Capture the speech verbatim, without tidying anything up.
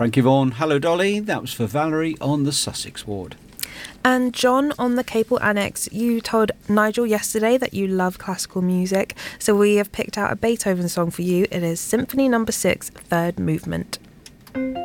Frankie Vaughan, Hello Dolly. That was for Valerie on the Sussex ward. And John on the Capel Annex, you told Nigel yesterday that you love classical music, so we have picked out a Beethoven song for you. It is Symphony Number Six, Third Movement.